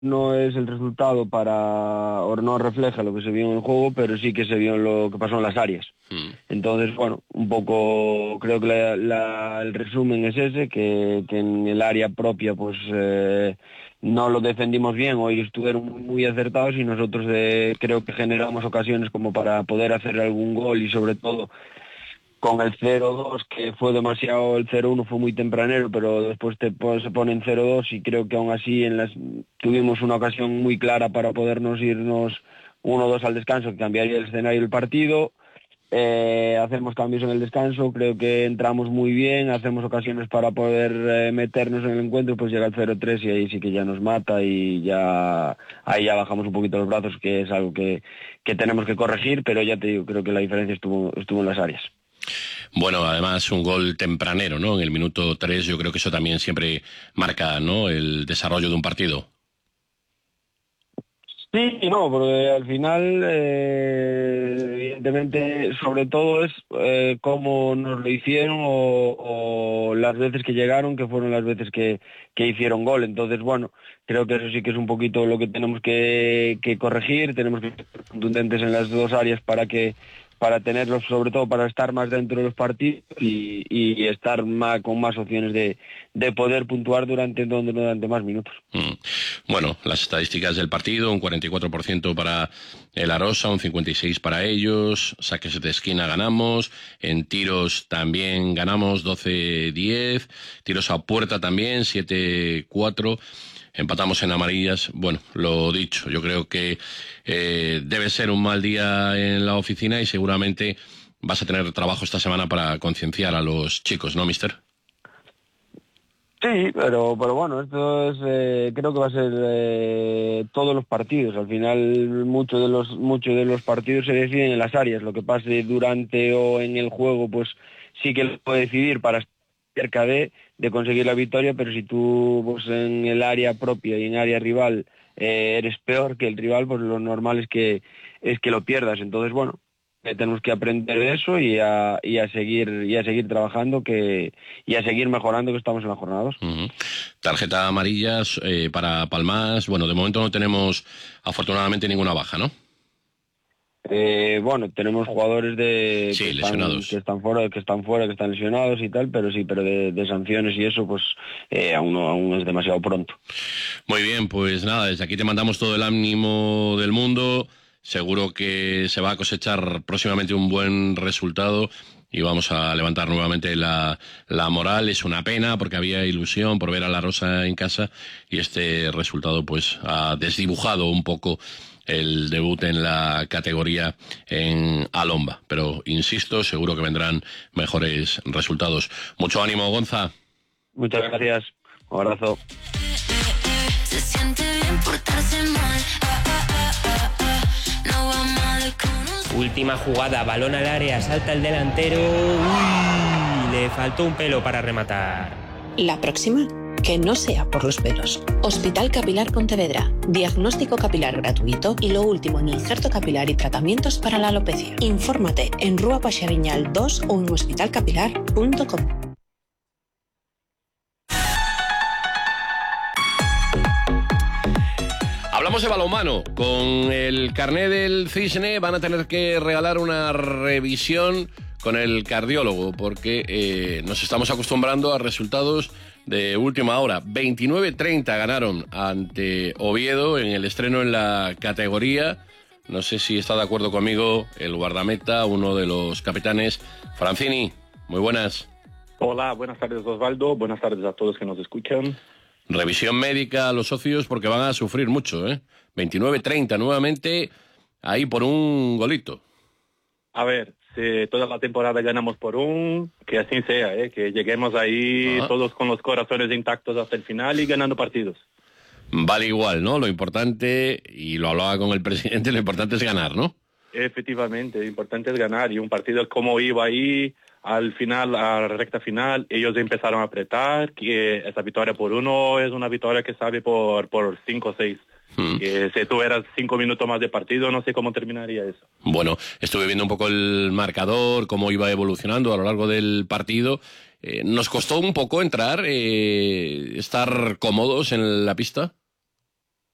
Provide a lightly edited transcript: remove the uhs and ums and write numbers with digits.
no es el resultado o no refleja lo que se vio en el juego, pero sí que se vio en lo que pasó en las áreas. Entonces, bueno, un poco creo que el resumen es ese, que en el área propia pues no lo defendimos bien, hoy estuvieron muy acertados y nosotros creo que generamos ocasiones como para poder hacer algún gol y sobre todo con el 0-2, que fue demasiado, el 0-1 fue muy tempranero, pero después se pone en 0-2 y creo que aún así tuvimos una ocasión muy clara para podernos irnos 1-2 al descanso, que cambiaría el escenario del partido. Hacemos cambios en el descanso, creo que entramos muy bien, hacemos ocasiones para poder meternos en el encuentro, pues llega el 0-3 y ahí sí que ya nos mata y ahí ya bajamos un poquito los brazos, que es algo que tenemos que corregir, pero ya te digo, creo que la diferencia estuvo en las áreas. Bueno, además un gol tempranero, ¿no? En el minuto 3, yo creo que eso también siempre marca, ¿no?, el desarrollo de un partido. Sí y no, porque al final, evidentemente, sobre todo es cómo nos lo hicieron o las veces que llegaron, que fueron las veces que hicieron gol. Entonces, bueno, creo que eso sí que es un poquito lo que tenemos que corregir, tenemos que ser contundentes en las dos áreas para tenerlos, sobre todo para estar más dentro de los partidos y estar con más opciones de poder puntuar durante más minutos. Bueno, las estadísticas del partido, un 44% para el Arosa, un 56% para ellos, saques de esquina ganamos, en tiros también ganamos 12-10, tiros a puerta también 7-4, empatamos en amarillas. Bueno, lo dicho, yo creo que debe ser un mal día en la oficina y seguramente vas a tener trabajo esta semana para concienciar a los chicos, ¿no, mister? Sí, pero bueno, esto es creo que va a ser todos los partidos. Al final muchos de los partidos se deciden en las áreas. Lo que pase durante o en el juego, pues sí que lo puede decidir para estar cerca de conseguir la victoria, pero si tú pues, en el área propia y en área rival eres peor que el rival, pues lo normal es que lo pierdas. Entonces, bueno, tenemos que aprender de eso y a seguir trabajando y a seguir mejorando, que estamos en la jornada 2. Tarjeta amarillas para Palmas. Bueno, de momento no tenemos afortunadamente ninguna baja, ¿no? Bueno, tenemos jugadores lesionados. que están fuera, que están lesionados y tal, pero de sanciones y eso, pues aún es demasiado pronto. Muy bien, pues nada, desde aquí te mandamos todo el ánimo del mundo. Seguro que se va a cosechar próximamente un buen resultado y vamos a levantar nuevamente la moral. Es una pena porque había ilusión por ver a la Rosa en casa y este resultado pues ha desdibujado un poco el debut en la categoría en Alomba. Pero insisto, seguro que vendrán mejores resultados. Mucho ánimo, Gonza. Muchas gracias. Un abrazo. Se siente bien portarse mal. Última jugada, balón al área, salta el delantero. Uy, le faltó un pelo para rematar. La próxima, que no sea por los pelos. Hospital Capilar Pontevedra. Diagnóstico capilar gratuito y lo último en injerto capilar y tratamientos para la alopecia. Infórmate en Rúa Paxaviñal 2 o en hospitalcapilar.com. Hablamos de balonmano. Con el carné del Cisne van a tener que regalar una revisión con el cardiólogo porque nos estamos acostumbrando a resultados de última hora. 29-30 ganaron ante Oviedo en el estreno en la categoría. No sé si está de acuerdo conmigo el guardameta, uno de los capitanes, Francini. Muy buenas. Hola, buenas tardes Osvaldo, buenas tardes a todos que nos escuchan. Revisión médica a los socios porque van a sufrir mucho, ¿eh? 29-30 nuevamente, ahí por un golito. A ver, si toda la temporada ganamos por que así sea, que lleguemos ahí todos con los corazones intactos hasta el final y ganando partidos. Vale igual, ¿no? Lo importante, y lo hablaba con el presidente, lo importante es ganar, ¿no? Efectivamente, lo importante es ganar, y un partido como iba ahí, al final, a la recta final, ellos empezaron a apretar, que esa victoria por 1 es una victoria que sabe por 5 o 6. Que si tuvieras 5 minutos más de partido, no sé cómo terminaría eso. Bueno, estuve viendo un poco el marcador, cómo iba evolucionando a lo largo del partido. Nos costó un poco entrar, estar cómodos en la pista.